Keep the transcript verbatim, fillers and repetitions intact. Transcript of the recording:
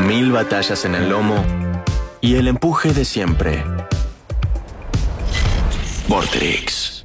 mil batallas en el lomo y el empuje de siempre. Vorterix.